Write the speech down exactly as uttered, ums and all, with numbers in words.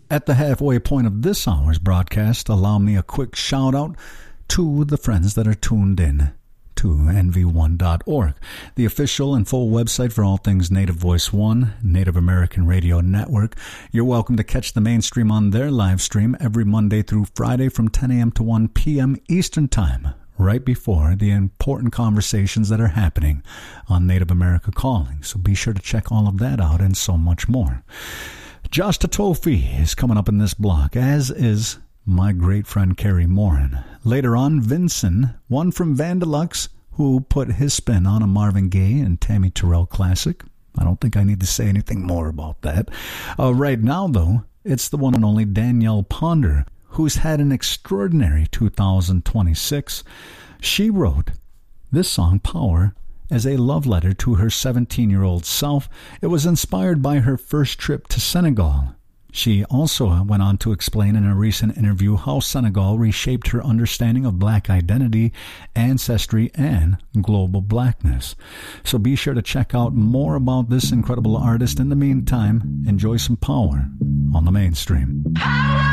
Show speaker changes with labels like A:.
A: At the halfway point of this hour's broadcast, allow me a quick shout out to the friends that are tuned in to N V one dot org, the official and full website for all things Native Voice One, Native American Radio Network. You're welcome to catch the mainstream on their live stream every Monday through Friday from ten a.m. to one p.m. Eastern Time, right before the important conversations that are happening on Native America Calling. So be sure to check all of that out and so much more. Josh Tatofi is coming up in this block, as is my great friend Kerry Morin. Later on, Vincent, one from Vandalux, who put his spin on a Marvin Gaye and Tammy Terrell classic. I don't think I need to say anything more about that. Uh, right now, though, it's the one and only Danielle Ponder, who's had an extraordinary two thousand twenty-six. She wrote this song, Power, as a love letter to her seventeen-year-old self. It was inspired by her first trip to Senegal. She also went on to explain in a recent interview how Senegal reshaped her understanding of black identity, ancestry, and global blackness. So be sure to check out more about this incredible artist. In the meantime, enjoy some Power on the mainstream.